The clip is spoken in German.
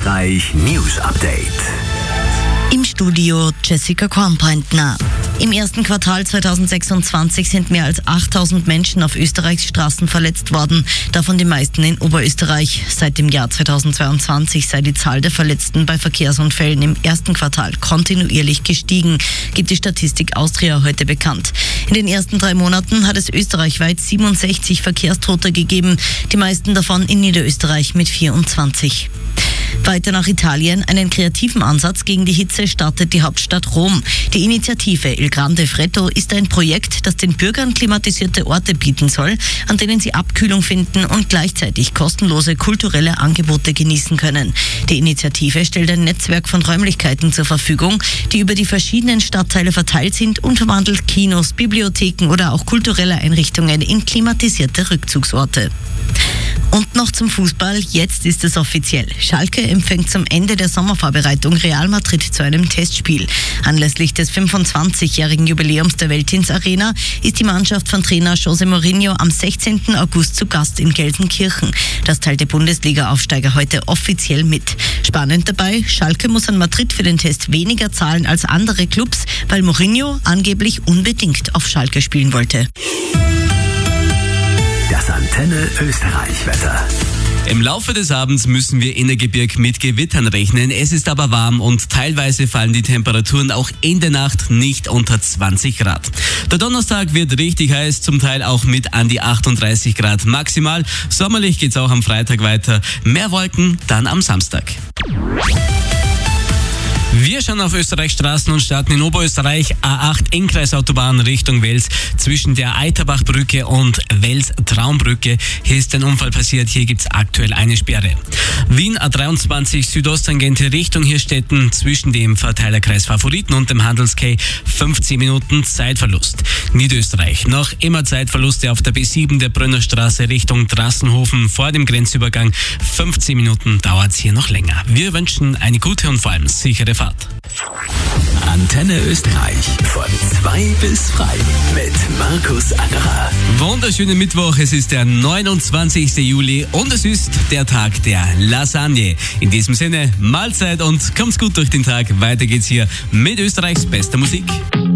Österreich News Update. Im Studio Jessica Kornbreitner. Im ersten Quartal 2026 sind mehr als 8000 Menschen auf Österreichs Straßen verletzt worden, davon die meisten in Oberösterreich. Seit dem Jahr 2022 sei die Zahl der Verletzten bei Verkehrsunfällen im ersten Quartal kontinuierlich gestiegen, gibt die Statistik Austria heute bekannt. In den ersten 3 Monaten hat es österreichweit 67 Verkehrstote gegeben, die meisten davon in Niederösterreich mit 24. Weiter nach Italien. Einen kreativen Ansatz gegen die Hitze startet die Hauptstadt Rom. Die Initiative Il Grande Freddo ist ein Projekt, das den Bürgern klimatisierte Orte bieten soll, an denen sie Abkühlung finden und gleichzeitig kostenlose kulturelle Angebote genießen können. Die Initiative stellt ein Netzwerk von Räumlichkeiten zur Verfügung, die über die verschiedenen Stadtteile verteilt sind und verwandelt Kinos, Bibliotheken oder auch kulturelle Einrichtungen in klimatisierte Rückzugsorte. Und noch zum Fußball. Jetzt ist es offiziell. Schalke empfängt zum Ende der Sommervorbereitung Real Madrid zu einem Testspiel. Anlässlich des 25-jährigen Jubiläums der Veltins Arena ist die Mannschaft von Trainer José Mourinho am 16. August zu Gast in Gelsenkirchen. Das teilte Bundesliga-Aufsteiger heute offiziell mit. Spannend dabei, Schalke muss an Madrid für den Test weniger zahlen als andere Clubs, weil Mourinho angeblich unbedingt auf Schalke spielen wollte. Das Antenne Österreich Wetter. Im Laufe des Abends müssen wir Innergebirg mit Gewittern rechnen. Es ist aber warm und teilweise fallen die Temperaturen auch in der Nacht nicht unter 20 Grad. Der Donnerstag wird richtig heiß, zum Teil auch mit an die 38 Grad maximal. Sommerlich geht's auch am Freitag weiter. Mehr Wolken dann am Samstag. Wir schauen auf Österreichs Straßen und starten in Oberösterreich A8 Innkreisautobahn Richtung Wels zwischen der Eiterbachbrücke und Wels-Traumbrücke. Hier ist ein Unfall passiert, hier gibt's aktuell eine Sperre. Wien A23 Südosttangente Richtung Hirstetten zwischen dem Verteilerkreis Favoriten und dem Handelskay 15 Minuten Zeitverlust. Niederösterreich noch immer Zeitverluste auf der B7 der Brönnerstraße Richtung Drassenhofen vor dem Grenzübergang. 15 Minuten dauert's hier noch länger. Wir wünschen eine gute und vor allem sichere Fahrt. Antenne Österreich von 2 bis frei mit Markus Angerer. Wunderschönen Mittwoch, es ist der 29. Juli und es ist der Tag der Lasagne. In diesem Sinne, Mahlzeit und kommt's gut durch den Tag. Weiter geht's hier mit Österreichs bester Musik.